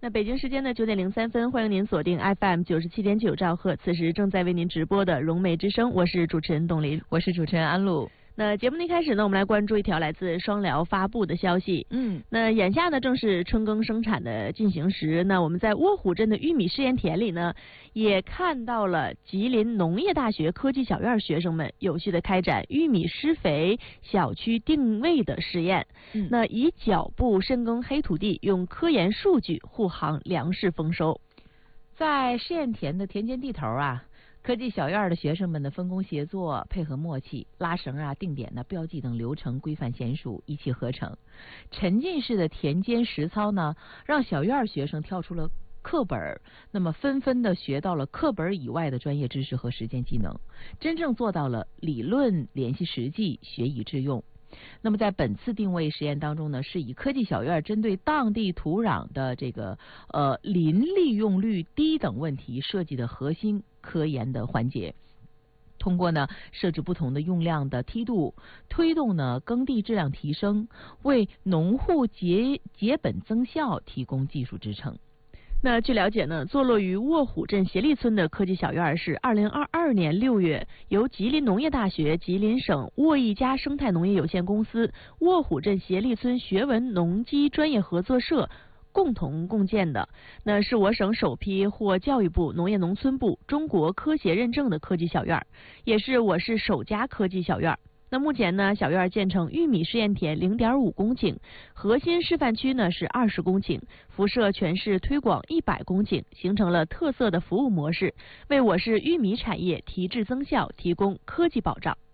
那北京时间的9:03，欢迎您锁定 FM 97.9兆赫，此时正在为您直播的融媒之声，我是主持人董林， 我是主持人安露。 那节目的一开始呢，我们来关注一条来自双辽发布的消息。那眼下呢正是春耕生产的进行时，那我们在窝虎镇的玉米试验田里呢，也看到了吉林农业大学科技小院学生们有序的开展玉米施肥小区定位的试验。那以脚步深耕黑土地，用科研数据护航粮食丰收。 在试验田的田间地头啊，科技小院的学生们的分工协作、配合默契、拉绳啊、定点的标记等流程规范娴熟，一气呵成。沉浸式的田间实操呢，让小院学生跳出了课本，那么纷纷的学到了课本以外的专业知识和实践技能，真正做到了理论联系实际，学以致用。那么在本次定位实验当中呢，是以科技小院针对当地土壤的这个磷利用率低等问题设计的核心科研的环节。通过呢设置不同的用量的梯度，推动呢耕地质量提升，为农户节本增效提供技术支撑。 那据了解呢，坐落于卧虎镇协力村的科技小院是2022年6月由吉林农业大学、吉林省沃益家生态农业有限公司、卧虎镇协力村学文农机专业合作社共同共建的。那是我省首批获教育部、农业农村部中国科协认证的科技小院，也是我市首家科技小院。那目前呢，小院建成玉米试验田0.5公顷，核心示范区呢是20公顷，辐射全市推广100公顷，形成了特色的服务模式，为我市玉米产业提质增效提供科技保障。